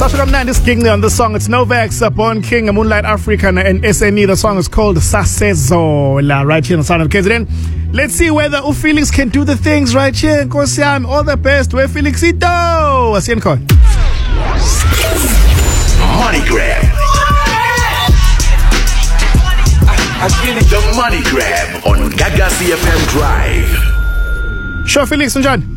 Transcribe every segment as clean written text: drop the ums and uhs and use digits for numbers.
Sasha Kamnandi is king on the song. It's Novax, Born King, a Moonlight African, and SME. The song is called Sasezola, right here on the Sound of KZN. Let's see whether Felix can do the things right here. Nkosiam, all the best. Where Felixito? Asian call. Money grab. The money grab on Gaga CFM Drive. Sure, Felix, John.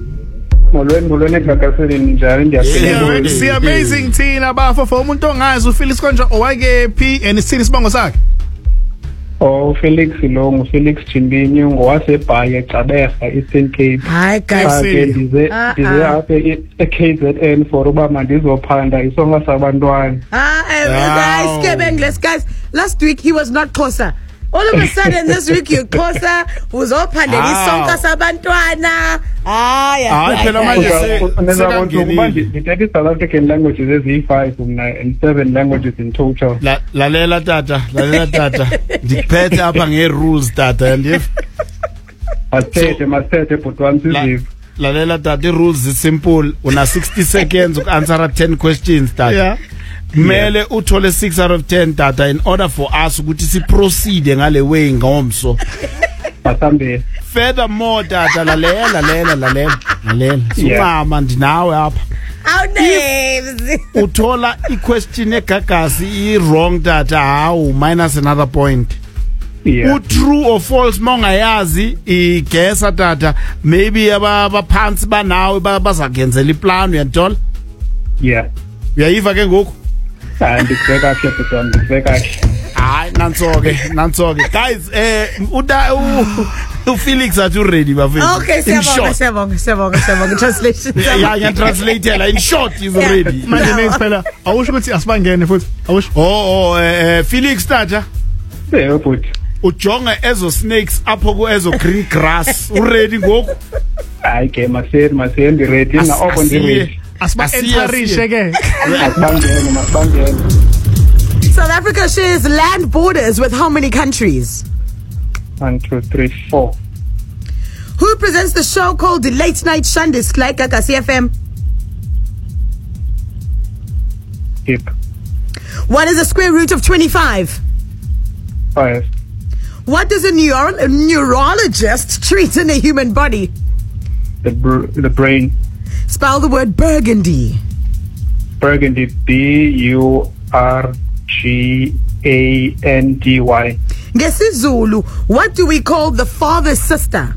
It's the amazing thina bafo for umuntu ongazi uFelix konje owakephi and isithini isibongo sakhe. Felix lo Felix Chimbinyi ngowasebhayi eCaberha Eastern Cape. Hayi guys, ndize apha eKZN for uba mandizophanda isonga sabantwana. Guys, last week he was not Xhosa. All of a sudden this week you're Xhosa, uzophandela isonka sabantwana. Phela manje ndithetha South African languages eziyi-5 and 7 languages in total. Lalela tata ndiphethe apha nge-rules tata masithethe but once uzive. Lalela tata, i-rules is simple. Una 60 seconds uku-answera 10 questions tata. Yeah. Mele uthole 6 out of 10 tata in order for us ukuthi si proceed ngale way ngomso. Masambeni. Furthermore tata, lalela sumama ndinawe apha. Our names. Uthola i-question egagasi i-wrong tata, hawu minus another point. Yeah. True or false mongayazi igesa tata, maybe abaphansi banawe bazakenzela iplan uyathola. Yeah. Uyayiva ke ngoku? Ndikuzwe kahle but ndikuzwe kahle. Hayi nansoke guys, Felix are you ready bafethu? Okay, siyabonga translation. Yeah, translate in short is ready. Manje next phela awusho ukuthi asibangene futhi. Awusho. Felix tata. But Ujonga ezo snakes apho ku ezo green grass. Ready ngoku? Hayi ke maseni ready na open the way. Asiba-encourage ke. Masibangene. South Africa shares land borders with how many countries? 1, 2, 3, 4. Who presents the show called The Late Night Shandis like Gaga CFM? Hip. What is the square root of 25? 5. What does a neurologist treat in a human body? The brain. Spell the word burgundy. Burgundy. BURGANDY. NgesiZulu, what do we call the father's sister?